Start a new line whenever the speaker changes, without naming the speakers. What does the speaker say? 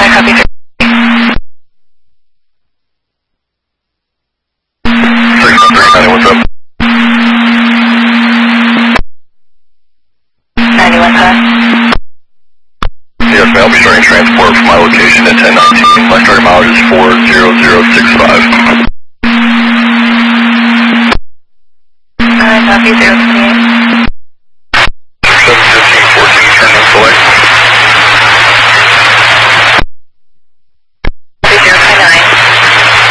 copy.
61390, what's up?
91 5.
Yes, ma'am, I'll be starting transport from my location at 1019. My starting mileage is 40065.